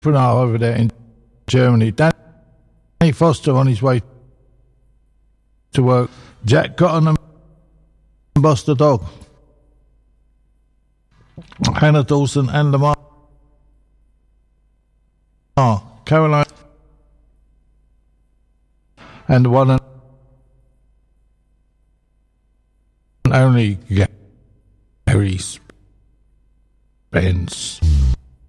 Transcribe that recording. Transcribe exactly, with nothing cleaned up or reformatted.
over there in Germany. Danny Foster on his way to work. Jack Cotton and Boss the Dog. Hannah Dawson and Lamar. Caroline and the one and only Gary Spence.